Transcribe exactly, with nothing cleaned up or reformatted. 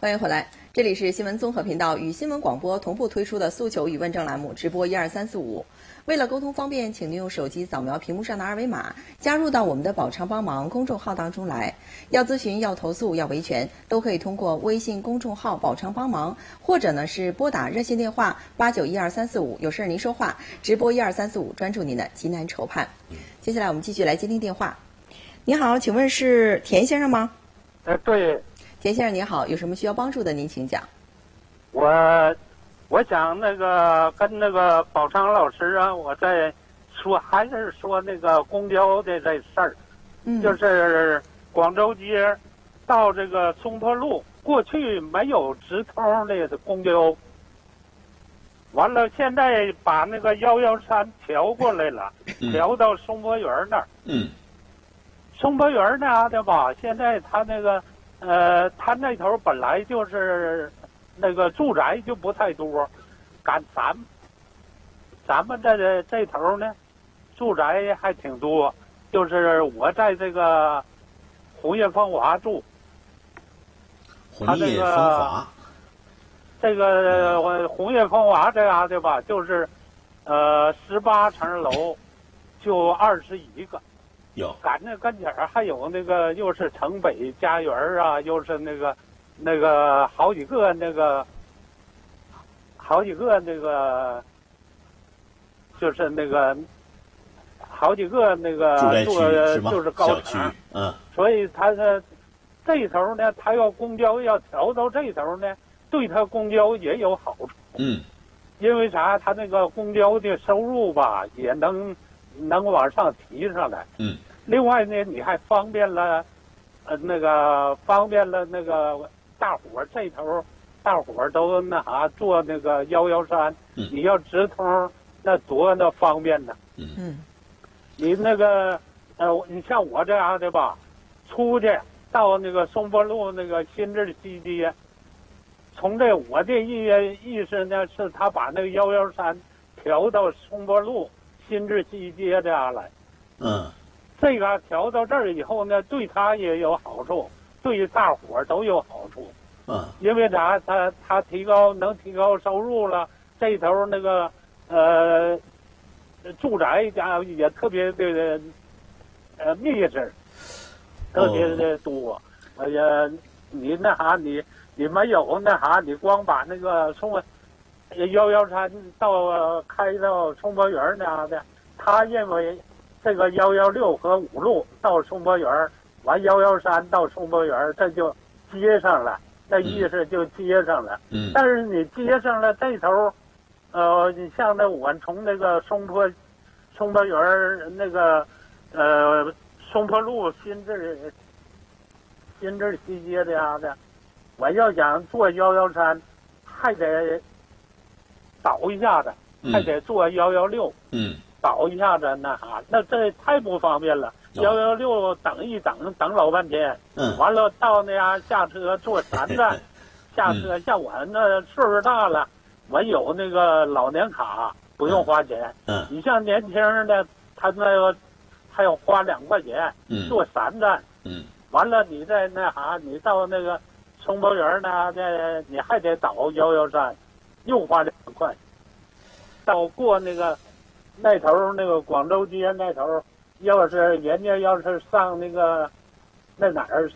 欢迎回来，这里是新闻综合频道与新闻广播同步推出的诉求与问政栏目直播一二三四五。为了沟通方便，请您用手机扫描屏幕上的二维码，加入到我们的保昌帮忙公众号当中来。要咨询、要投诉、要维权，都可以通过微信公众号保昌帮忙，或者呢是拨打热线电话八九一二三四五，有事您说话，直播一二三四五，专注您的急难愁盼。接下来我们继续来接听电话。你好，请问是田先生吗？ 呃，对。 田先生您好，有什么需要帮助的您请讲。 我我想那个跟那个宝昌老师啊，我在说还是说那个公交的这事儿， 嗯， 就是广州街到这个松坡路，过去没有直通的公交，完了现在把那个幺幺三调过来了，调到松坡园那儿。 嗯， 松坡园那的吧，现在他那个。呃，他那头本来就是那个住宅就不太多，赶咱咱们这这头呢，住宅还挺多。就是我在这个红叶风华住， 红叶风华， 这个我红叶风华这样的吧，就是呃十八层楼，就二十一个。 有， 赶那跟前儿还有那个，又是城北家园啊，又是那个那个好几个那个好几个那个，就是那个好几个那个住宅区是吗？ 就是高层， 嗯， 所以他是这头呢，他要公交要调到这头呢，对他公交也有好处。 嗯， 因为啥？他那个公交的收入吧，也能。能往上提上来， 嗯。 另外呢，你还方便了，呃，那个方便了那个大伙儿这头，大伙儿都那啥坐那个幺幺三， 嗯， 你要直通，那多那方便呢。 嗯嗯。 你那个呃，你像我这样的吧，出去到那个松坡路那个新志西街，从这我的意意思呢，是他把那个幺幺三调到松坡路。新志西街这样来， 嗯， 这个调到这儿以后呢，对他也有好处，对大伙儿都有好处。 嗯， 因为啥？他他提高能提高收入了，这头那个呃住宅家也特别的呃密实，特别的多。哎呀、呃，你那啥，你你没有那啥，你光把那个送。幺幺三到开到松坡园那样的，他认为这个幺幺六和五路到松坡园，完幺幺三到松坡园，这就接上了，那意思就接上了。 嗯。 但是你接上了这头，呃，你像那我从那个松坡松坡园那个呃松坡路新志新志西街这样的，我要想坐幺幺三，还得。倒一下子，还得坐幺幺六， 嗯， 倒一下子那啥，那这太不方便了。幺幺六等一等，等老半天， 嗯， 完了到那样下车坐三站，下车。像我那岁数大了，我有那个老年卡，不用花钱。 嗯， 你像年轻的，他那个还要花两块钱， 嗯， 坐三站， 嗯， 完了你再那啥，你到那个松坡园呢，这你还得倒幺幺三。又花两块，到过那个那头那个广州街那头，要是人家要是上那个那哪儿